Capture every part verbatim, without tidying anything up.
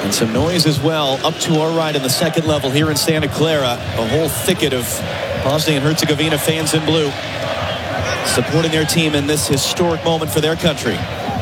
And some noise as well up to our right in the second level here in Santa Clara. A whole thicket of Bosnia and Herzegovina fans in blue supporting their team in this historic moment for their country.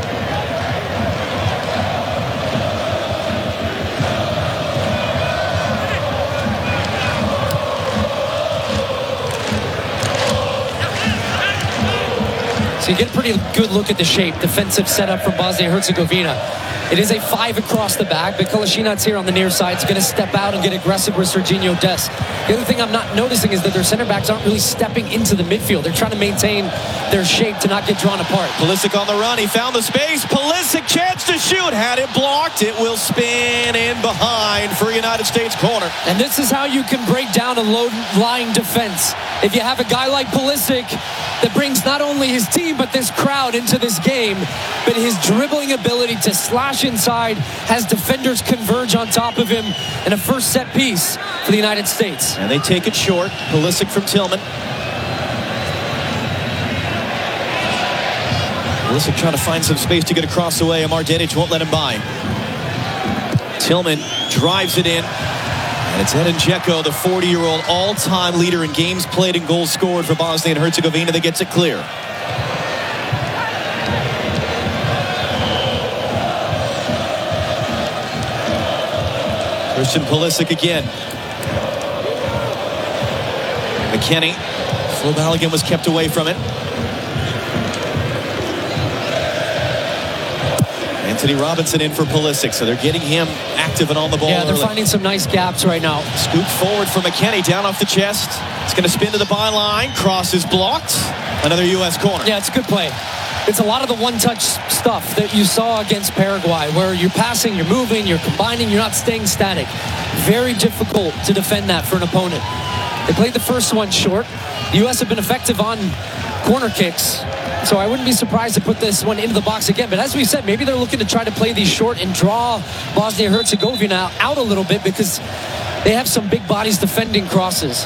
So you get a pretty good look at the shape, defensive setup from Bosnia and Herzegovina. It is a five across the back, but Kolasinac here on the near side is going to step out and get aggressive with Serginho Dest. The other thing I'm not noticing is that their center backs aren't really stepping into the midfield. They're trying to maintain their shape to not get drawn apart. Pulisic on the run. He found the space. Pulisic, chance to shoot. Had it blocked. It will spin in behind for United States corner. And this is how you can break down a low-lying defense. If you have a guy like Pulisic that brings not only his team but this crowd into this game, but his dribbling ability to slash inside has defenders converge on top of him, and a first set piece for the United States. And they take it short. Pulisic from Tillman. Pulisic trying to find some space to get across the way. Amar Dedic won't let him by. Tillman drives it in. And it's Edin Dzeko, the forty-year-old all-time leader in games played and goals scored for Bosnia and Herzegovina, that gets it clear. Christian Pulisic again. McKennie. Flo Balogun was kept away from it. Anthony Robinson in for Pulisic, so they're getting him active and on the ball. Yeah, they're early. finding some nice gaps right now. Scoop forward for McKennie, down off the chest. It's going to spin to the byline. Cross is blocked. Another U S corner. Yeah, it's a good play. It's a lot of the one-touch stuff that you saw against Paraguay, where you're passing, you're moving, you're combining, you're not staying static. Very difficult to defend that for an opponent. They played the first one short. The U S have been effective on corner kicks, so I wouldn't be surprised to put this one into the box again. But as we said, maybe they're looking to try to play these short and draw Bosnia-Herzegovina out a little bit, because they have some big bodies defending crosses.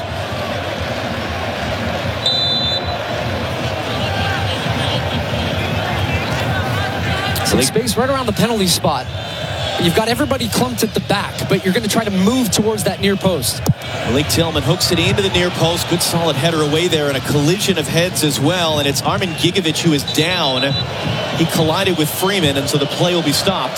Some space right around the penalty spot. You've got everybody clumped at the back, but you're going to try to move towards that near post. Malik Tillman hooks it into the near post. Good solid header away there, and a collision of heads as well. And it's Armin Gigovic who is down. He collided with Freeman, and so the play will be stopped.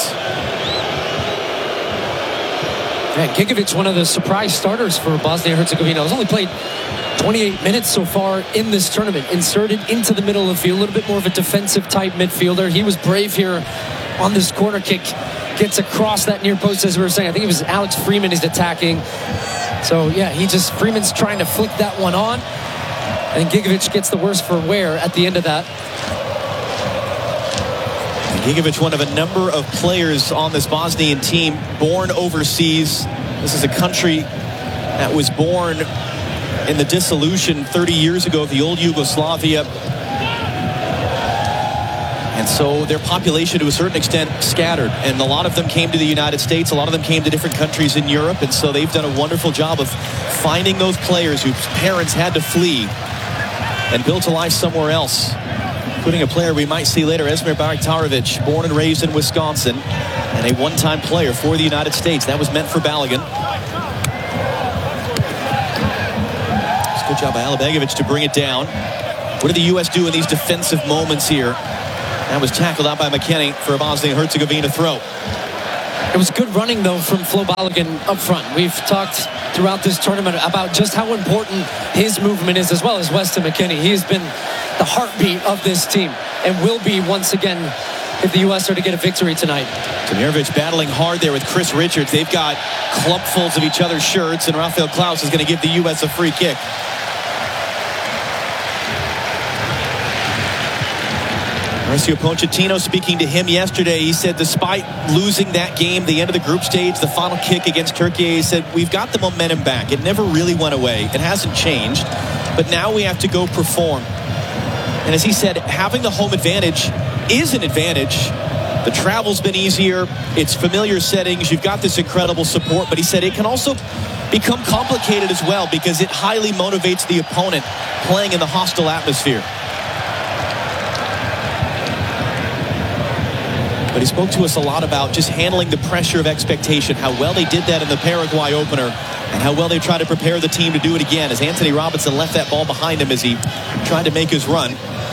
Yeah, Gigovic, one of the surprise starters for Bosnia-Herzegovina. He's only played twenty-eight minutes so far in this tournament. Inserted into the middle of the field, a little bit more of a defensive type midfielder. He was brave here on this corner kick. Gets across that near post, as we were saying. I think it was Alex Freeman is attacking. So, yeah, he just, Freeman's trying to flick that one on. And Gigovic gets the worst for wear at the end of that. Gigovic, one of a number of players on this Bosnian team, born overseas. This is a country that was born in the dissolution thirty years ago of the old Yugoslavia. And so their population, to a certain extent, scattered. And a lot of them came to the United States. A lot of them came to different countries in Europe. And so they've done a wonderful job of finding those players whose parents had to flee and built a life somewhere else. Including a player we might see later, Esmir Baraktarovic, born and raised in Wisconsin, and a one-time player for the United States. That was meant for Balogun. It's a good job by Alibegovic to bring it down. What did the U S do in these defensive moments here? That was tackled out by McKennie for a Bosnia-Herzegovina throw. It was good running, though, from Flo Balogun up front. We've talked throughout this tournament about just how important his movement is, as well as Weston McKennie. He has been the heartbeat of this team and will be once again if the U S are to get a victory tonight. Tamirovic battling hard there with Chris Richards. They've got clumpfuls of each other's shirts, and Rafael Klaus is going to give the U S a free kick. Mauricio Pochettino speaking to him yesterday, he said despite losing that game, the end of the group stage, the final kick against Turkey, he said we've got the momentum back. It never really went away. It hasn't changed, but now we have to go perform. And as he said, having the home advantage is an advantage. The travel's been easier. It's familiar settings. You've got this incredible support, but he said it can also become complicated as well because it highly motivates the opponent playing in the hostile atmosphere. But he spoke to us a lot about just handling the pressure of expectation, how well they did that in the Paraguay opener, and how well they tried to prepare the team to do it again as Anthony Robinson left that ball behind him as he tried to make his run.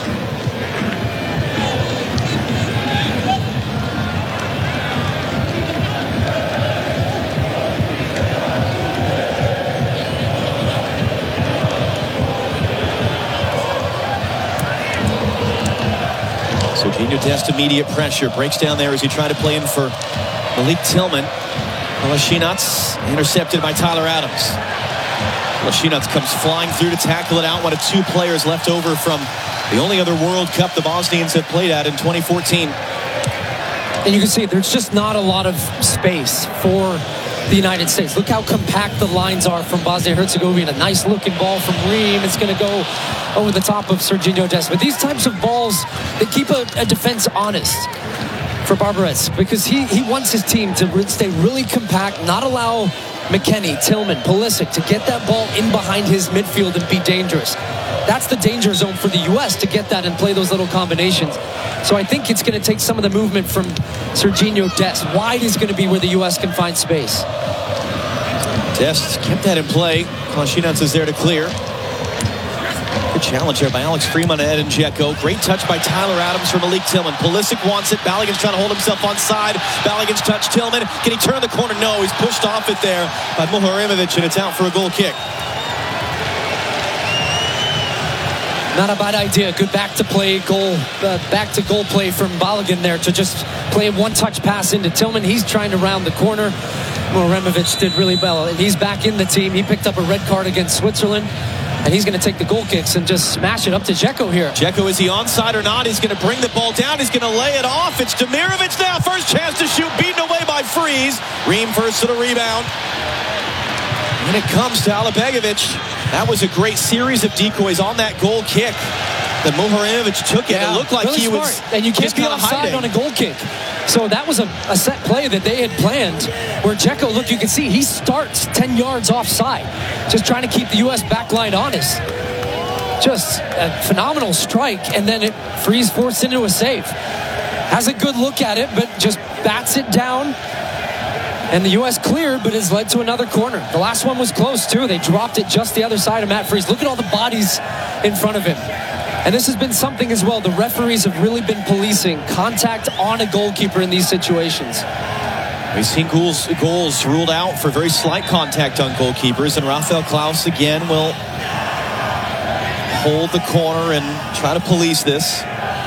Sergiño Dest immediate pressure. Breaks down there as he tried to play in for Malik Tillman. Kolasinac intercepted by Tyler Adams. Kolasinac comes flying through to tackle it out. One of two players left over from the only other World Cup the Bosnians have played at in twenty fourteen. And you can see there's just not a lot of space for the United States. Look how compact the lines are from Bosnia-Herzegovina. Nice looking ball from Ream. It's going to go over the top of Sergiño Dest. But these types of balls, they keep a, a defense honest for Barbarez, because he, he wants his team to re stay really compact, not allow McKennie, Tillman, Pulisic to get that ball in behind his midfield and be dangerous. That's the danger zone for the U S to get that and play those little combinations. So I think it's going to take some of the movement from Sergiño Dest. Wide is going to be where the U S can find space. Dest kept that in play. Kolasinac is there to clear. Good challenge there by Alex Freeman and Edin Dzeko. Great touch by Tyler Adams for Malik Tillman. Pulisic wants it. Balogun's trying to hold himself on side. Balogun's touch Tillman. Can he turn the corner? No, he's pushed off it there by Muharremovich, and it's out for a goal kick. Not a bad idea. Good back to play goal, uh, back to goal play from Balogun there to just play a one-touch pass into Tillman. He's trying to round the corner. Muharremovich did really well, and he's back in the team. He picked up a red card against Switzerland, and he's going to take the goal kicks and just smash it up to Dzeko here. Dzeko, is he onside or not? He's going to bring the ball down. He's going to lay it off. It's Demirovic now. First chance to shoot, beaten away by Freeze. Ream first to the rebound. And it comes to Alibegovic. That was a great series of decoys on that goal kick. That Muharremovich took it. Yeah, it looked like really he smart. was and you can't just be kind of offside hiding on a goal kick. So that was a, a set play that they had planned where Dzeko, look, you can see he starts ten yards offside, just trying to keep the U S backline honest. Just a phenomenal strike, and then it Freeze forced into a save. Has a good look at it, but just bats it down. And the U S cleared, but has led to another corner. The last one was close, too. They dropped it just the other side of Matt Freeze. Look at all the bodies in front of him. And this has been something as well. The referees have really been policing contact on a goalkeeper in these situations. We've seen goals, goals ruled out for very slight contact on goalkeepers, and Rafael Klaus again will hold the corner and try to police this.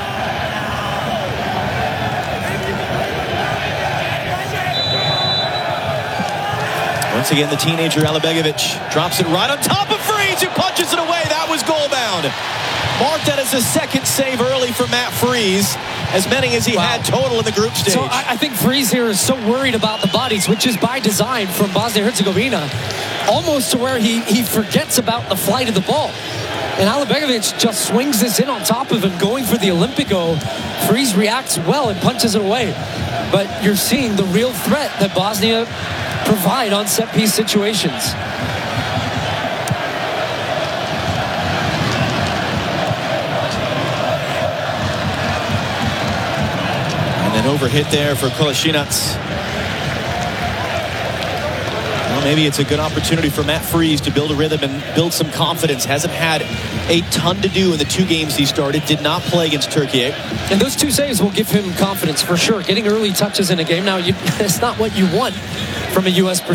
Once again, the teenager Alibegovic drops it right on top of Freeze, who punches it away. That was goal bound. Marked that as a second save early for Matt Freeze, as many as he wow. had total in the group stage. So I, I think Freeze here is so worried about the bodies, which is by design from Bosnia-Herzegovina, almost to where he, he forgets about the flight of the ball. And Alibegovic just swings this in on top of him, going for the Olympico. Freeze reacts well and punches it away. But you're seeing the real threat that Bosnia provide on set-piece situations. And then overhit there for Kolasinac. Well, maybe it's a good opportunity for Matt Freeze to build a rhythm and build some confidence. Hasn't had a ton to do in the two games he started. Did not play against Turkey. And those two saves will give him confidence for sure. Getting early touches in a game now, you, it's not what you want from a U S perspective.